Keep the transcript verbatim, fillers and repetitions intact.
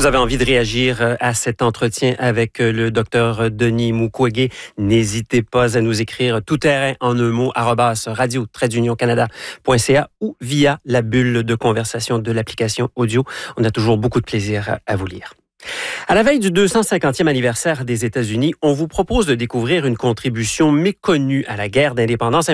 Vous avez envie de réagir à cet entretien avec le docteur Denis Mukwege, n'hésitez pas à nous écrire tout terrain en un mot, arobase radio trait union canada point c a ou via la bulle de conversation de l'application audio. On a toujours beaucoup de plaisir à vous lire. À la veille du deux cent cinquantième anniversaire des États-Unis, on vous propose de découvrir une contribution méconnue à la guerre d'indépendance américaine.